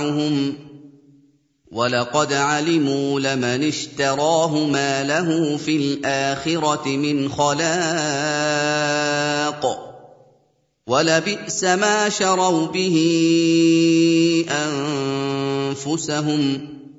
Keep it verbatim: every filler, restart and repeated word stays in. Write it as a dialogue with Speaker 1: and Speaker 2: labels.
Speaker 1: وَلَقَدْ عَلِمُوا لَمَنِ اشْتَرَاهُ مَا لَهُ فِي الْآخِرَةِ مِنْ خَلَاقٍ ۚ وَلَبِئْسَ مَا شَرَوْا بِهِ أَنفُسَهُمْ